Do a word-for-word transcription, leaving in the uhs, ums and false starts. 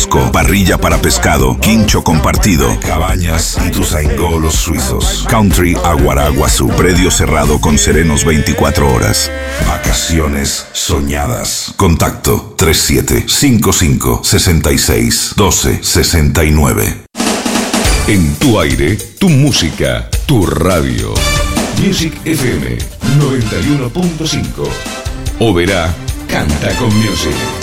marisco, parrilla para pescado, quincho compartido, cabañas y tussaingolos suizos. Country Aguaraguazú, predio cerrado con serenos veinticuatro horas. Vacaciones soñadas. Contacto tres siete cinco cinco seis seis uno dos seis nueve. En tu aire, tu música, tu radio. Music F M noventa y uno punto cinco. Oberá canta con Music.